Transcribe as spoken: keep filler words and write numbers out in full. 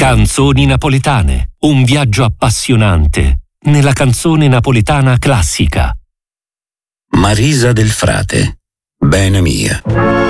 Canzoni napoletane, un viaggio appassionante nella canzone napoletana classica. Marisa del Frate, bene mia.